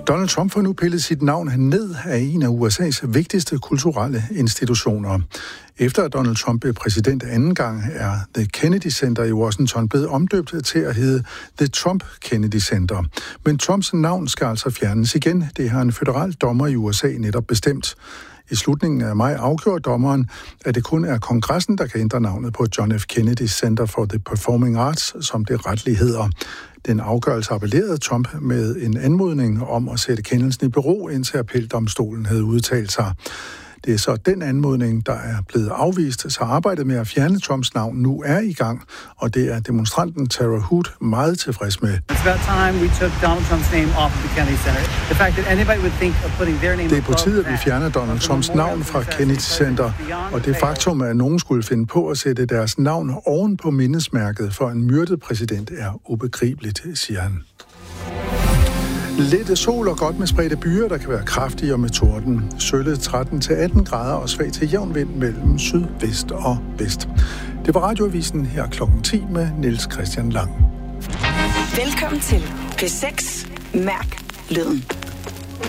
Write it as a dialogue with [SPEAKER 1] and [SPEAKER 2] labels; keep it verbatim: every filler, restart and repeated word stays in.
[SPEAKER 1] Donald Trump får nu pillet sit navn ned af en af U S A's vigtigste kulturelle institutioner. Efter at Donald Trump blev præsident anden gang, er The Kennedy Center i Washington blevet omdøbt til at hedde The Trump Kennedy Center. Men Trumps navn skal altså fjernes igen. Det har en føderal dommer i U S A netop bestemt. I slutningen af maj afgjorde dommeren, at det kun er kongressen, der kan ændre navnet på John F. Kennedy Center for the Performing Arts, som det retligt hedder. Den afgørelse appellerede Trump med en anmodning om at sætte kendelsen i bero, indtil appeldomstolen havde udtalt sig. Det er så den anmodning, der er blevet afvist, så arbejdet med at fjerne Trumps navn nu er i gang, og det er demonstranten Tara Hood meget tilfreds med. Det er på tide, at vi fjerner Donald Trumps navn fra Kennedy Center, og det faktum, at nogen skulle finde på at sætte deres navn oven på mindesmærket for en myrdet præsident, er ubegribeligt, siger han. Lidt sol og godt med spredte byer, der kan være kraftige og med torden. Sølle tretten til atten grader og svag til jævn vind mellem sydvest og vest. Det var Radioavisen her klokken ti med Niels Christian Lang.
[SPEAKER 2] Velkommen til P seks. Mærk lyden.